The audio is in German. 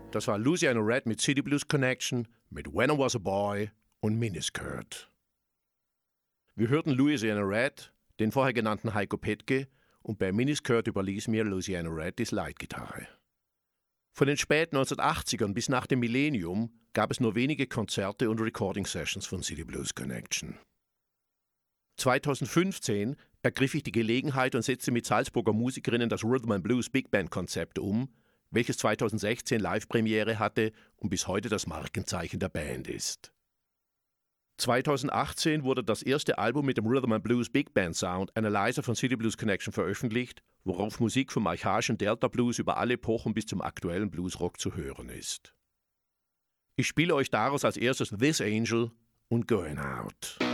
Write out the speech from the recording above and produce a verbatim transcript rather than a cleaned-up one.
Das war Louisiana Red mit City Blues Connection, mit When I Was a Boy und Miniskirt. Wir hörten Louisiana Red, den vorher genannten Heiko Petke, und bei Miniskirt überließ mir Louisiana Red die Slide-Gitarre. Von den späten neunzehnhundertachtzigern bis nach dem Millennium gab es nur wenige Konzerte und Recording-Sessions von City Blues Connection. zweitausendfünfzehn ergriff ich die Gelegenheit und setzte mit Salzburger Musikerinnen das Rhythm and Blues Big Band Konzept um, welches zweitausendsechzehn Live-Premiere hatte und bis heute das Markenzeichen der Band ist. zweitausendachtzehn wurde das erste Album mit dem Rhythm and Blues Big Band Sound Analyzer von City Blues Connection veröffentlicht, worauf Musik vom archaischen Delta Blues über alle Epochen bis zum aktuellen Bluesrock zu hören ist. Ich spiele euch daraus als erstes This Angel und Going Out.